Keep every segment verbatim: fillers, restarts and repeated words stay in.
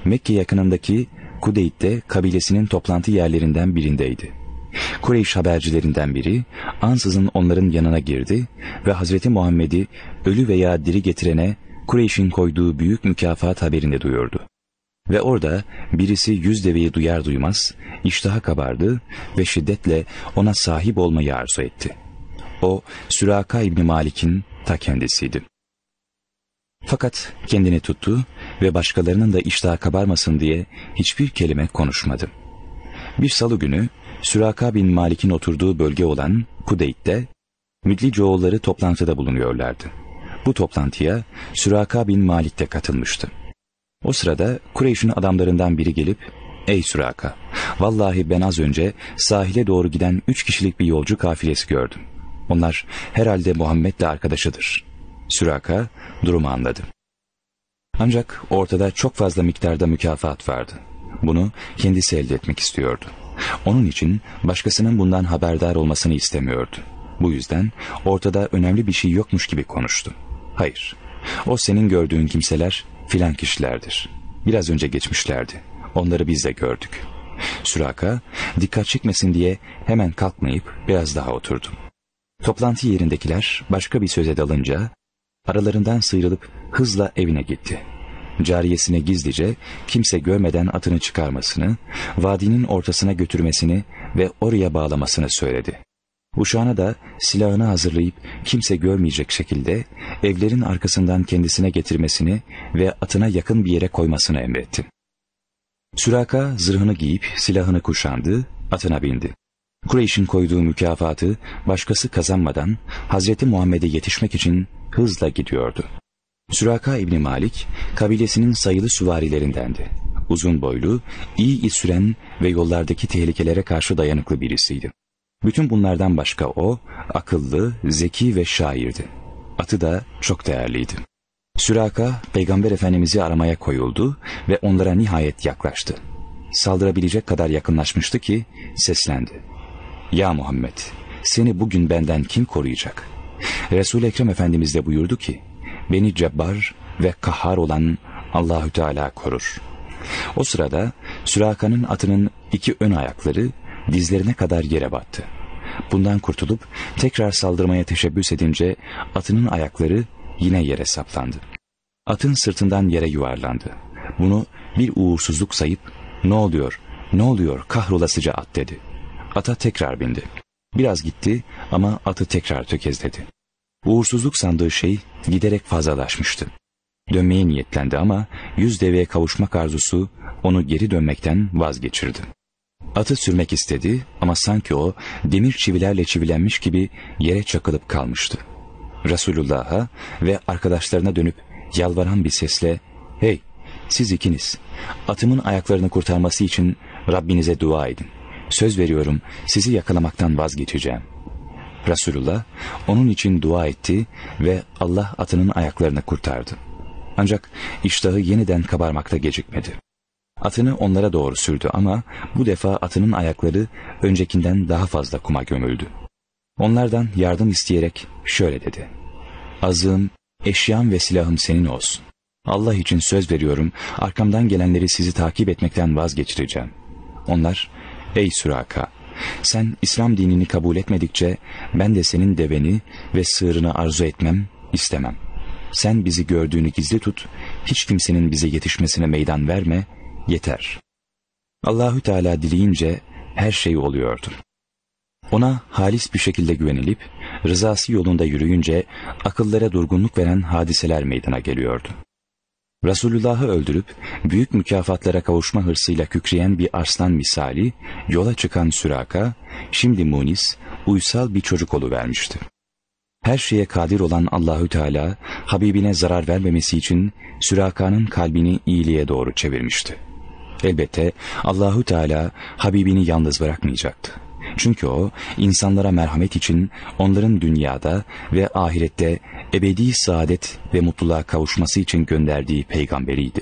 Mekke yakınındaki Kudeyd'de kabilesinin toplantı yerlerinden birindeydi. Kureyş habercilerinden biri ansızın onların yanına girdi ve Hazreti Muhammed'i ölü veya diri getirene Kureyş'in koyduğu büyük mükafat haberini duyurdu. Ve orada birisi yüz deveyi duyar duymaz iştaha kabardı ve şiddetle ona sahip olmayı arzu etti. O Süraka İbni Malik'in ta kendisiydi. Fakat kendini tuttu ve başkalarının da iştahı kabarmasın diye hiçbir kelime konuşmadı. Bir salı günü Süraka bin Malik'in oturduğu bölge olan Kudeyd'de Müdlicoğulları toplantıda bulunuyorlardı. Bu toplantıya Süraka bin Malik de katılmıştı. O sırada Kureyş'in adamlarından biri gelip, "Ey Süraka, vallahi ben az önce sahile doğru giden üç kişilik bir yolcu kafilesi gördüm. Onlar herhalde Muhammed'le arkadaşıdır." Süraka durumu anladı. Ancak ortada çok fazla miktarda mükafat vardı. Bunu kendisi elde etmek istiyordu. Onun için başkasının bundan haberdar olmasını istemiyordu. Bu yüzden ortada önemli bir şey yokmuş gibi konuştu. "Hayır, o senin gördüğün kimseler filan kişilerdir. Biraz önce geçmişlerdi. Onları biz de gördük." Süraka dikkat çekmesin diye hemen kalkmayıp biraz daha oturdu. Toplantı yerindekiler başka bir söze dalınca aralarından sıyrılıp hızla evine gitti. Cariyesine gizlice kimse görmeden atını çıkarmasını, vadinin ortasına götürmesini ve oraya bağlamasını söyledi. Uşağına da silahını hazırlayıp kimse görmeyecek şekilde evlerin arkasından kendisine getirmesini ve atına yakın bir yere koymasını emretti. Süraka zırhını giyip silahını kuşandı, atına bindi. Kureyş'in koyduğu mükafatı başkası kazanmadan Hazreti Muhammed'e yetişmek için hızla gidiyordu. Süraka İbni Malik kabilesinin sayılı süvarilerindendi. Uzun boylu, iyi iz süren ve yollardaki tehlikelere karşı dayanıklı birisiydi. Bütün bunlardan başka o, akıllı, zeki ve şairdi. Atı da çok değerliydi. Süraka, Peygamber Efendimiz'i aramaya koyuldu ve onlara nihayet yaklaştı. Saldırabilecek kadar yakınlaşmıştı ki seslendi. "Ya Muhammed, seni bugün benden kim koruyacak?" Resul-i Ekrem Efendimiz de buyurdu ki, "Beni cebbar ve kahhar olan Allahü Teala korur." O sırada Süraka'nın atının iki ön ayakları dizlerine kadar yere battı. Bundan kurtulup tekrar saldırmaya teşebbüs edince atının ayakları yine yere saplandı. Atın sırtından yere yuvarlandı. Bunu bir uğursuzluk sayıp, "Ne oluyor, ne oluyor kahrolasıca at" dedi. Ata tekrar bindi. Biraz gitti ama atı tekrar tökezledi. Uğursuzluk sandığı şey giderek fazlalaşmıştı. Dönmeye niyetlendi ama yüz deveye kavuşmak arzusu onu geri dönmekten vazgeçirdi. Atı sürmek istedi ama sanki o demir çivilerle çivilenmiş gibi yere çakılıp kalmıştı. Resulullah'a ve arkadaşlarına dönüp yalvaran bir sesle, "Hey, siz ikiniz, atımın ayaklarını kurtarması için Rabbinize dua edin. Söz veriyorum sizi yakalamaktan vazgeçeceğim." Resulullah onun için dua etti ve Allah atının ayaklarını kurtardı. Ancak iştahı yeniden kabarmakta gecikmedi. Atını onlara doğru sürdü ama bu defa atının ayakları öncekinden daha fazla kuma gömüldü. Onlardan yardım isteyerek şöyle dedi: "Azığım, eşyam ve silahım senin olsun. Allah için söz veriyorum arkamdan gelenleri sizi takip etmekten vazgeçireceğim." Onlar, "Ey Süraka, sen İslam dinini kabul etmedikçe ben de senin deveni ve sığırını arzu etmem, istemem. Sen bizi gördüğünü gizli tut, hiç kimsenin bize yetişmesine meydan verme, yeter." Allahü Teala dileyince her şey oluyordu. Ona halis bir şekilde güvenilip rızası yolunda yürüyünce akıllara durgunluk veren hadiseler meydana geliyordu. Resulullah'ı öldürüp büyük mükafatlara kavuşma hırsıyla kükreyen bir arslan misali yola çıkan Süraka, şimdi munis, uysal bir çocuk oluvermişti. Her şeye kadir olan Allahü Teala Habibine zarar vermemesi için Süraka'nın kalbini iyiliğe doğru çevirmişti. Elbette Allahü Teala Habibini yalnız bırakmayacaktı. Çünkü o insanlara merhamet için onların dünyada ve ahirette ebedi saadet ve mutluluğa kavuşması için gönderdiği peygamberiydi.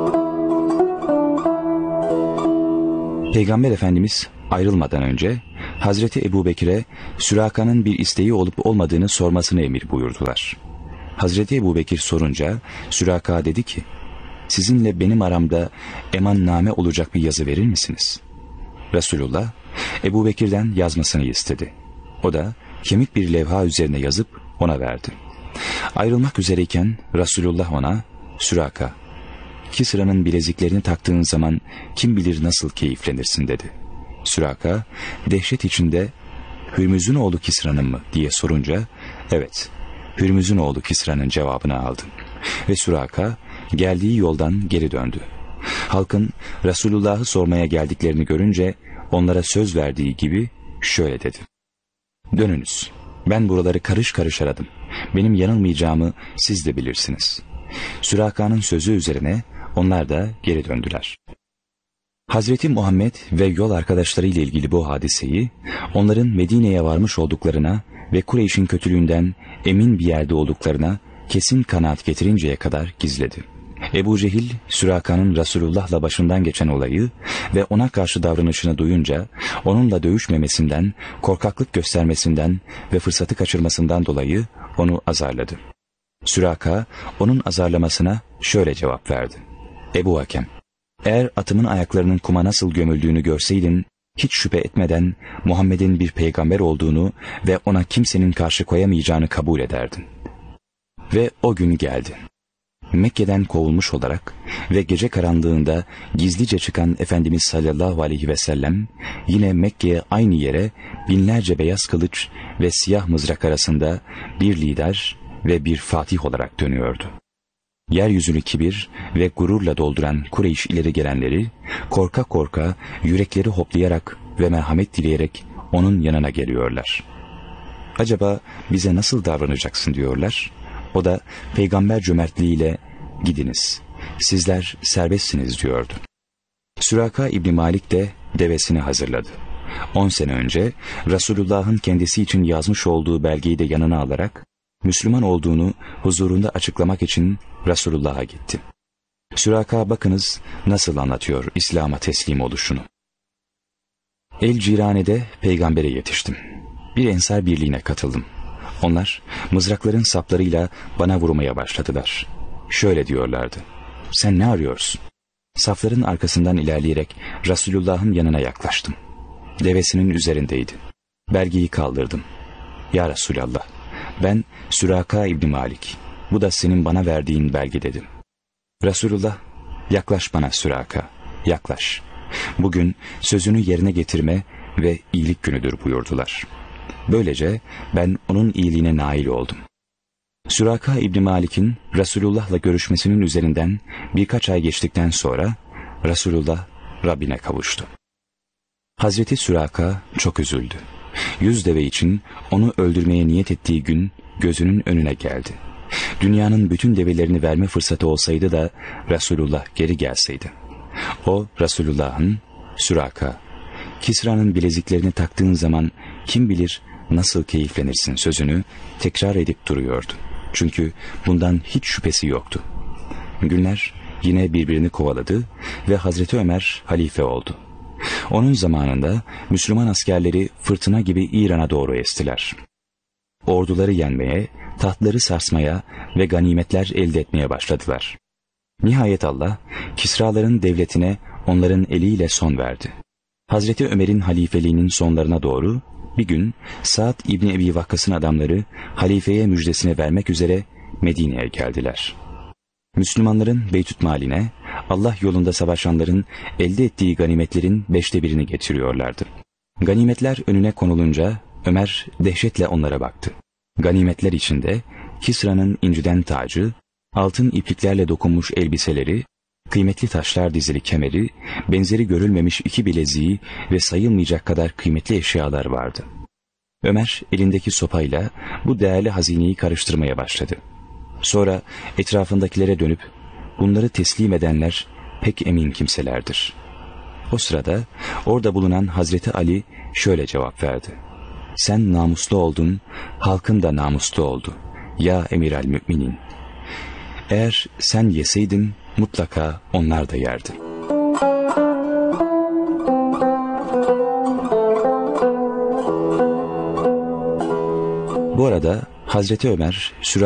Peygamber Efendimiz ayrılmadan önce Hazreti Ebubekir'e Süraka'nın bir isteği olup olmadığını sormasını emir buyurdular. Hazreti Ebubekir sorunca Süraka dedi ki, sizinle benim aramda emanname olacak bir yazı verir misiniz? Resulullah Ebubekir'den yazmasını istedi. O da kemik bir levha üzerine yazıp ona verdi. Ayrılmak üzereyken Resulullah ona, Süraka, Kisra'nın bileziklerini taktığın zaman kim bilir nasıl keyiflenirsin dedi. Süraka dehşet içinde, Hürmüz'ün oğlu Kisra'nın mı diye sorunca, evet, Hürmüz'ün oğlu Kisra'nın cevabını aldım. Ve Süraka geldiği yoldan geri döndü. Halkın Resulullah'ı sormaya geldiklerini görünce onlara söz verdiği gibi şöyle dedi. Dönünüz, ben buraları karış karış aradım. Benim yanılmayacağımı siz de bilirsiniz. Süraka'nın sözü üzerine onlar da geri döndüler. Hazreti Muhammed ve yol arkadaşları ile ilgili bu hadiseyi onların Medine'ye varmış olduklarına ve Kureyş'in kötülüğünden emin bir yerde olduklarına kesin kanaat getirinceye kadar gizledi. Ebu Cehil, Süraka'nın Resulullah'la başından geçen olayı ve ona karşı davranışını duyunca onunla dövüşmemesinden, korkaklık göstermesinden ve fırsatı kaçırmasından dolayı onu azarladı. Süraka onun azarlamasına şöyle cevap verdi. Ebu Hakem, eğer atımın ayaklarının kuma nasıl gömüldüğünü görseydin, hiç şüphe etmeden Muhammed'in bir peygamber olduğunu ve ona kimsenin karşı koyamayacağını kabul ederdin. Ve o gün geldi. Mekke'den kovulmuş olarak ve gece karanlığında gizlice çıkan Efendimiz sallallahu aleyhi ve sellem yine Mekke'ye aynı yere binlerce beyaz kılıç ve siyah mızrak arasında bir lider ve bir fatih olarak dönüyordu. Yeryüzünü kibir ve gururla dolduran Kureyş ileri gelenleri korka korka, yürekleri hoplayarak ve merhamet dileyerek onun yanına geliyorlar. Acaba bize nasıl davranacaksın diyorlar. O da peygamber cömertliğiyle gidiniz, sizler serbestsiniz diyordu. Süraka İbni Malik de devesini hazırladı. On sene önce Resulullah'ın kendisi için yazmış olduğu belgeyi de yanına alarak Müslüman olduğunu huzurunda açıklamak için Resulullah'a gitti. Süraka bakınız nasıl anlatıyor İslam'a teslim oluşunu. El Cirane'de peygambere yetiştim. Bir ensar birliğine katıldım. Onlar mızrakların saplarıyla bana vurmaya başladılar. Şöyle diyorlardı. Sen ne arıyorsun? Safların arkasından ilerleyerek Resulullah'ın yanına yaklaştım. Devesinin üzerindeydi. Belgeyi kaldırdım. Ya Resulallah, ben Süraka İbni Malik. Bu da senin bana verdiğin belge dedim. Resulullah, yaklaş bana Süraka, yaklaş. Bugün sözünü yerine getirme ve iyilik günüdür buyurdular. Böylece ben onun iyiliğine nail oldum. Süraka İbni Malik'in Resulullah'la görüşmesinin üzerinden birkaç ay geçtikten sonra Resulullah Rabbine kavuştu. Hazreti Süraka çok üzüldü. Yüz deve için onu öldürmeye niyet ettiği gün gözünün önüne geldi. Dünyanın bütün develerini verme fırsatı olsaydı da Resulullah geri gelseydi. O Resulullah'ın, Süraka, Kisra'nın bileziklerini taktığın zaman kim bilir nasıl keyiflenirsin sözünü tekrar edip duruyordu. Çünkü bundan hiç şüphesi yoktu. Günler yine birbirini kovaladı ve Hazreti Ömer halife oldu. Onun zamanında Müslüman askerleri fırtına gibi İran'a doğru estiler. Orduları yenmeye, tahtları sarsmaya ve ganimetler elde etmeye başladılar. Nihayet Allah, Kisraların devletine onların eliyle son verdi. Hazreti Ömer'in halifeliğinin sonlarına doğru bir gün Sa'd İbni Ebi Vakkas'ın adamları halifeye müjdesine vermek üzere Medine'ye geldiler. Müslümanların beytütmaline Allah yolunda savaşanların elde ettiği ganimetlerin beşte birini getiriyorlardı. Ganimetler önüne konulunca Ömer dehşetle onlara baktı. Ganimetler içinde Kisra'nın inciden tacı, altın ipliklerle dokunmuş elbiseleri, kıymetli taşlar dizili kemeri, benzeri görülmemiş iki bileziği ve sayılmayacak kadar kıymetli eşyalar vardı. Ömer elindeki sopayla bu değerli hazineyi karıştırmaya başladı. Sonra etrafındakilere dönüp bunları teslim edenler pek emin kimselerdir. O sırada orada bulunan Hazreti Ali şöyle cevap verdi. Sen namuslu oldun, halkın da namuslu oldu. Ya Emiral Müminin. Eğer sen yeseydin mutlaka onlar da yerdi. Bu arada Hazreti Ömer